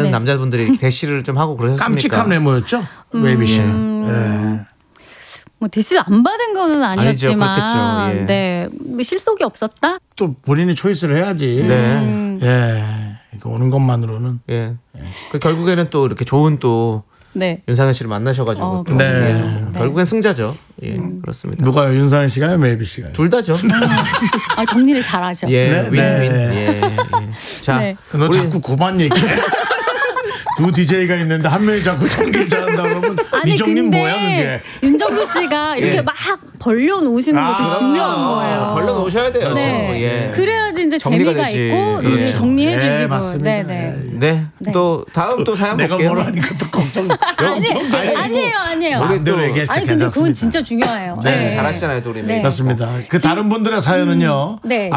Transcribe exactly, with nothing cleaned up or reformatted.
많은 남자분들이 대시를 좀 하고 그러셨습니까? 깜찍한 외모였죠. 음. 웨이비 씨는. 네. 뭐 대시를 안 받은 거는 아니었지만, 아니죠, 예. 네, 뭐 실속이 없었다. 또 본인이 초이스를 해야지. 네. 예, 이거 오는 것만으로는. 예. 그 결국에는 또 이렇게 좋은 또 네. 윤상현 씨를 만나셔가지고 어, 또 네. 예. 네. 결국엔 승자죠. 예, 음. 그렇습니다. 누가요? 윤상현 씨가요? 웨이비 씨가요? 둘 다죠. 아, 정리를 잘하셔. 예, 네, 윈윈. 네. 예, 예. 자, 네. 너 우리 자꾸 고만 얘기해. 두 디제이가 있는데 한 명이 자꾸 정리를 잘한다 그러면 아니 이정님 근데 뭐야 그게? 윤정수 씨가 이렇게 예. 막 벌려 놓으시는 것도 아, 중요한 거예요. 걸러 놓으셔야 돼요. 네. 예. 그래야지 이제 정리가 재미가 되지. 있고 그렇죠. 예, 정리해 네, 주시고. 맞습니다. 네, 네. 네. 네. 또 다음 또 사연 내가 볼게요. 뭐라 하니까 또 걱정. 아니, 걱정 아니에요, 아니에요. 우리 마음대로 또- 얘기했죠. 아니 근데 그건 괜찮습니다. 진짜 중요해요. 네, 잘하시잖아요, 또 우리 네. 메이커. 그렇습니다. 그 다른 분들의 사연은요. 네.